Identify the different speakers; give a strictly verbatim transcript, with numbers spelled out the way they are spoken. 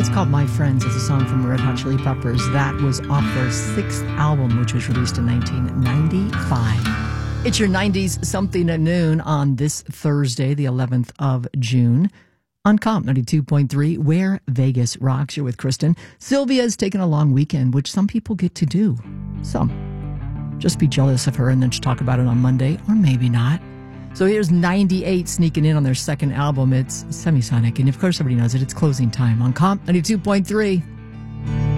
Speaker 1: It's called My Friends. It's a song from Red Hot Chili Peppers. That was off their sixth album, which was released in nineteen ninety-five. It's your nineties Something at Noon on this Thursday, the eleventh of June. On Comp ninety-two point three, where Vegas rocks. You're with Kristen. Sylvia's taken a long weekend, which some people get to do. Some. Just be jealous of her and then she'll talk about it on Monday, or maybe not. So here's ninety-eight sneaking in on their second album. It's Semisonic, and of course everybody knows it. It's Closing Time on Comp ninety-two point three.